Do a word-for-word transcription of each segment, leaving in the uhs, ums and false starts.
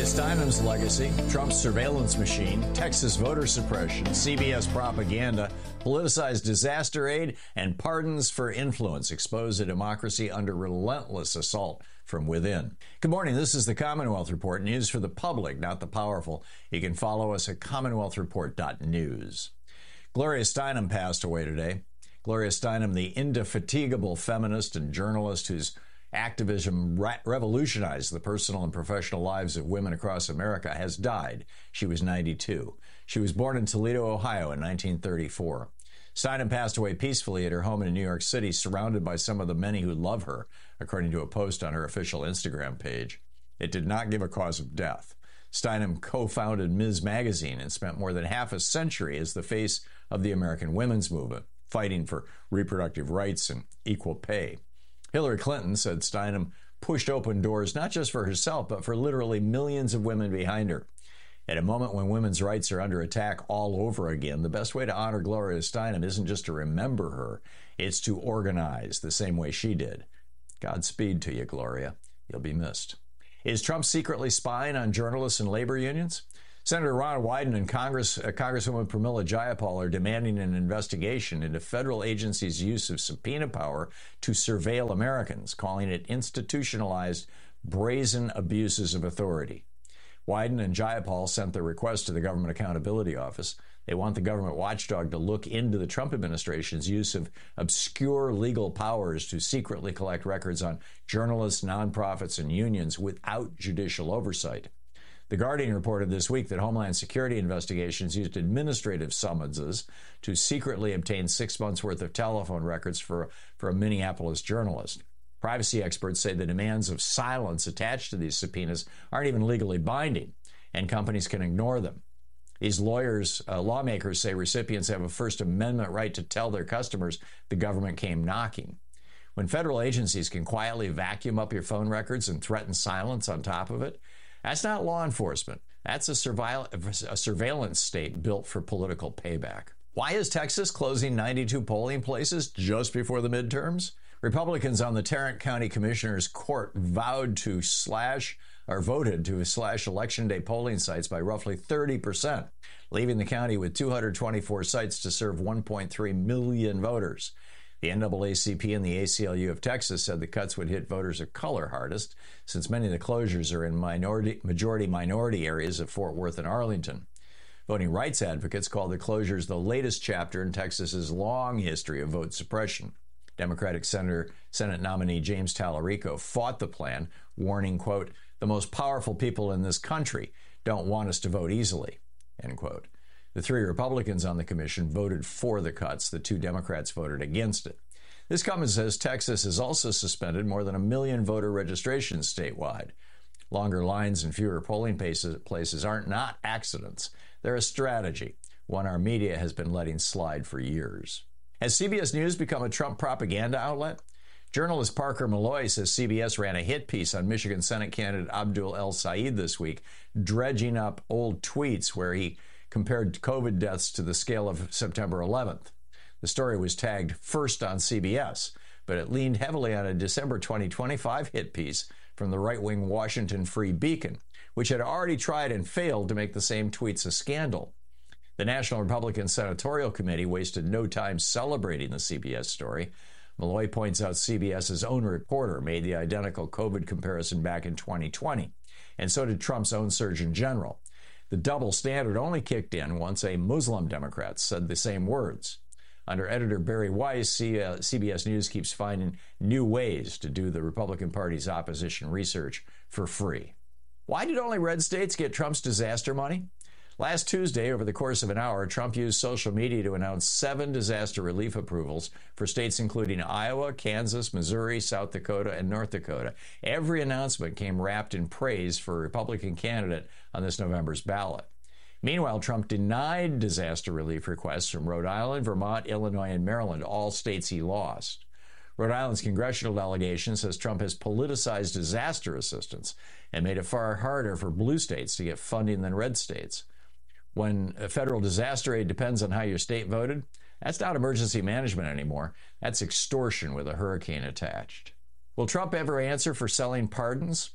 Steinem's legacy, Trump's surveillance machine, Texas voter suppression, C B S propaganda, politicized disaster aid, and pardons for influence expose a democracy under relentless assault from within. Good morning. This is the Commonwealth Report, news for the public, not the powerful. You can follow us at commonwealth report dot news. Gloria Steinem passed away today. Gloria Steinem, the indefatigable feminist and journalist whose activism re- revolutionized the personal and professional lives of women across America, has died. She was ninety-two. She was born in Toledo, Ohio in nineteen thirty-four. Steinem passed away peacefully at her home in New York City, surrounded by some of the many who love her, according to a post on her official Instagram page. It did not give a cause of death. Steinem co-founded Ms. Magazine and spent more than half a century as the face of the American women's movement, fighting for reproductive rights and equal pay. Hillary Clinton said Steinem pushed open doors not just for herself, but for literally millions of women behind her. At a moment when women's rights are under attack all over again, the best way to honor Gloria Steinem isn't just to remember her, it's to organize the same way she did. Godspeed to you, Gloria. You'll be missed. Is Trump secretly spying on journalists and labor unions? Senator Ron Wyden and Congress, uh, Congresswoman Pramila Jayapal are demanding an investigation into federal agencies' use of subpoena power to surveil Americans, calling it institutionalized, brazen abuses of authority. Wyden and Jayapal sent their request to the Government Accountability Office. They want the government watchdog to look into the Trump administration's use of obscure legal powers to secretly collect records on journalists, nonprofits, and unions without judicial oversight. The Guardian reported this week that Homeland Security investigations used administrative summonses to secretly obtain six months' worth of telephone records for, for a Minneapolis journalist. Privacy experts say the demands of silence attached to these subpoenas aren't even legally binding, and companies can ignore them. These lawyers, uh, lawmakers say recipients have a First Amendment right to tell their customers the government came knocking. When federal agencies can quietly vacuum up your phone records and threaten silence on top of it, that's not law enforcement. That's a, surveil- a surveillance state built for political payback. Why is Texas closing ninety-two polling places just before the midterms? Republicans on the Tarrant County Commissioner's Court vowed to slash or voted to slash Election Day polling sites by roughly thirty percent, leaving the county with two hundred twenty-four sites to serve one point three million voters. The N double A C P and the A C L U of Texas said the cuts would hit voters of color hardest, since many of the closures are in minority, majority-minority areas of Fort Worth and Arlington. Voting rights advocates call the closures the latest chapter in Texas's long history of vote suppression. Democratic Senator, Senate nominee James Tallarico fought the plan, warning, quote, "The most powerful people in this country don't want us to vote easily," end quote. The three Republicans on the commission voted for the cuts. The two Democrats voted against it. This comes as Texas has also suspended more than a million voter registrations statewide. Longer lines and fewer polling places aren't not accidents. They're a strategy, one our media has been letting slide for years. Has C B S News become a Trump propaganda outlet? Journalist Parker Malloy says C B S ran a hit piece on Michigan Senate candidate Abdul El Sayed this week, dredging up old tweets where he compared COVID deaths to the scale of September eleventh. The story was tagged first on C B S, but it leaned heavily on a December twenty twenty-five hit piece from the right-wing Washington Free Beacon, which had already tried and failed to make the same tweets a scandal. The National Republican Senatorial Committee wasted no time celebrating the C B S story. Malloy points out CBS's own reporter made the identical COVID comparison back in twenty twenty, and so did Trump's own Surgeon General. The double standard only kicked in once a Muslim Democrat said the same words. Under editor Barry Weiss, C- uh, C B S News keeps finding new ways to do the Republican Party's opposition research for free. Why did only red states get Trump's disaster money? Last Tuesday, over the course of an hour, Trump used social media to announce seven disaster relief approvals for states including Iowa, Kansas, Missouri, South Dakota, and North Dakota. Every announcement came wrapped in praise for a Republican candidate on this November's ballot. Meanwhile, Trump denied disaster relief requests from Rhode Island, Vermont, Illinois, and Maryland, all states he lost. Rhode Island's congressional delegation says Trump has politicized disaster assistance and made it far harder for blue states to get funding than red states. When federal disaster aid depends on how your state voted, that's not emergency management anymore. That's extortion with a hurricane attached. Will Trump ever answer for selling pardons?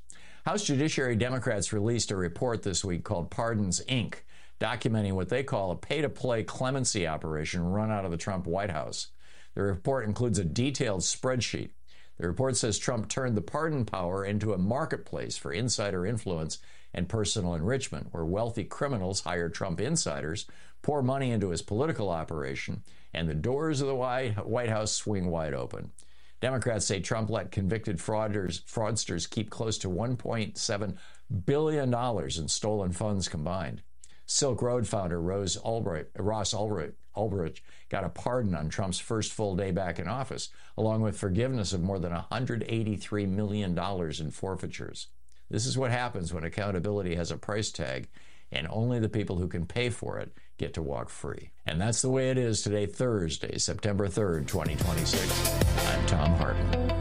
House Judiciary Democrats released a report this week called Pardons, Incorporated, documenting what they call a pay-to-play clemency operation run out of the Trump White House. The report includes a detailed spreadsheet. The report says Trump turned the pardon power into a marketplace for insider influence and personal enrichment, where wealthy criminals hire Trump insiders, pour money into his political operation, and the doors of the White House swing wide open. Democrats say Trump let convicted fraudsters, fraudsters keep close to one point seven billion dollars in stolen funds combined. Silk Road founder Rose Ulbricht, Ross Ulbricht, Ulbricht got a pardon on Trump's first full day back in office, along with forgiveness of more than one hundred eighty-three million dollars in forfeitures. This is what happens when accountability has a price tag, and only the people who can pay for it get to walk free. And that's the way it is today, Thursday, September third, twenty twenty-six. I'm Thom Hartmann.